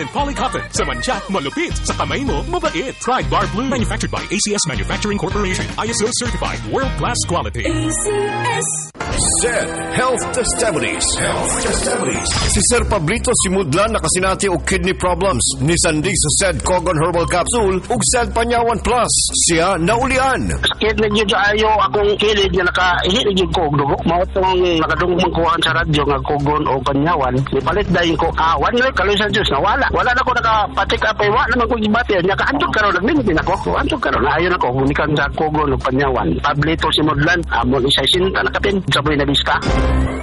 Polycotton. Sa mancha, malupit. Sa kamay mo, mabait. Pride Bar Blue. Manufactured by ACS Manufacturing Corporation. ISO certified. World-class quality. ACS. Zed Health Testimonies. Si Sir Pablito Simudlan nakasinati og kidney problems. Ni Sandy sa Zed Cogon Herbal Capsule ug Zed Panyawan Plus. Siya naulian. Sakit na yun sa ayo akong kilid na nakaihit na yun ko og dugo. Mao tong nakadungog mangkuhan sa radyo nga Cogon o Panyawan. Ipalit dayon ko. One week kaloy sa Diyos nawala. Wala na ko nakapatik apay. Wala naman ko gibati. Nakaantog karon naglimit ako. Antog karon ayon ako gumikan sa Cogon o Panyawan. Pablito Simudlan amon isa sinta nakapin. Sabay na lista.